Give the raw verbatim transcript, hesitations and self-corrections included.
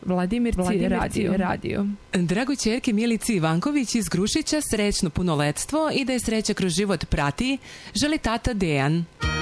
Vladimir C. radio. radio. Dragoj ćerki Milici Ivanković iz Grušića srećno punoletstvo i da je sreća kroz život prati, želi tata Dejan.